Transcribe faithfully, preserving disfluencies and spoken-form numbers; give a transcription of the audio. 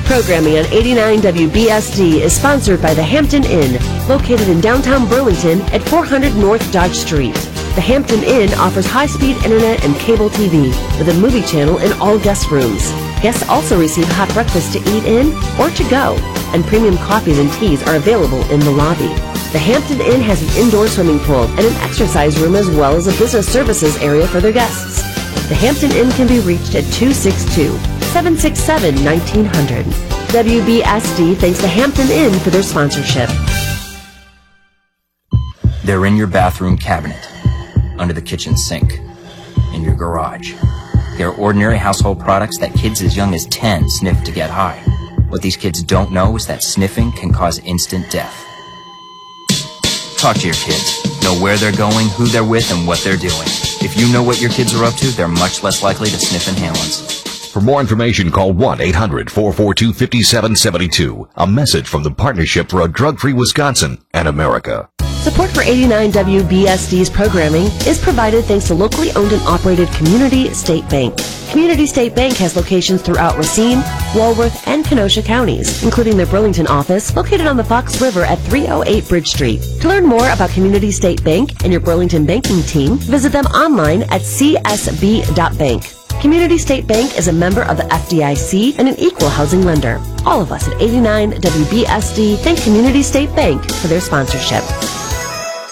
Programming on eighty-nine W B S D is sponsored by the Hampton Inn, located in downtown Burlington at four hundred North Dodge Street. The Hampton Inn offers high-speed internet and cable T V with a movie channel in all guest rooms. Guests also receive hot breakfast to eat in or to go, and premium coffees and teas are available in the lobby. The Hampton Inn has an indoor swimming pool and an exercise room as well as a business services area for their guests. The Hampton Inn can be reached at two six two, seven six seven, nineteen hundred. W B S D thanks the Hampton Inn for their sponsorship. They're in your bathroom cabinet, under the kitchen sink, in your garage. They're ordinary household products that kids as young as ten sniff to get high. What these kids don't know is that sniffing can cause instant death. Talk to your kids. Know where they're going, who they're with, and what they're doing. If you know what your kids are up to, they're much less likely to sniff inhalants. For more information, call one eight hundred, four four two, five seven seven two. A message from the Partnership for a Drug-Free Wisconsin and America. Support for eighty-nine W B S D's programming is provided thanks to locally owned and operated Community State Bank. Community State Bank has locations throughout Racine, Walworth, and Kenosha counties, including their Burlington office located on the Fox River at three oh eight Bridge Street. To learn more about Community State Bank and your Burlington banking team, visit them online at c s b dot bank. Community State Bank is a member of the F D I C and an equal housing lender. All of us at eighty-nine W B S D thank Community State Bank for their sponsorship.